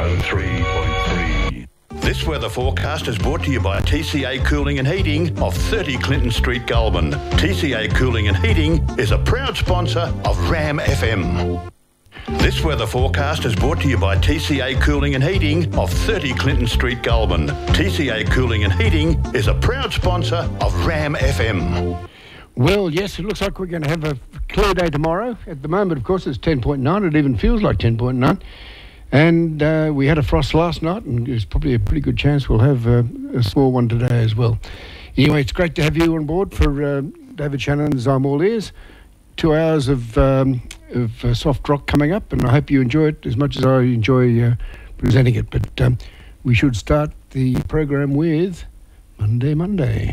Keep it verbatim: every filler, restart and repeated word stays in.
oh three point three. This weather forecast is brought to you by T C A Cooling and Heating of thirty Clinton Street, Goulburn. T C A Cooling and Heating is a proud sponsor of Ram F M. This weather forecast is brought to you by T C A Cooling and Heating of thirty Clinton Street, Goulburn. T C A Cooling and Heating is a proud sponsor of Ram F M. Well, yes, it looks like we're going to have a clear day tomorrow. At the moment, of course, it's ten point nine. It even feels like ten point nine. And uh, we had a frost last night, and there's probably a pretty good chance we'll have uh, a small one today as well. Anyway, it's great to have you on board for uh, David Shannon's I'm All Ears. Two hours of, um, of uh, soft rock coming up, and I hope you enjoy it as much as I enjoy uh, presenting it. But um, we should start the program with Monday Monday.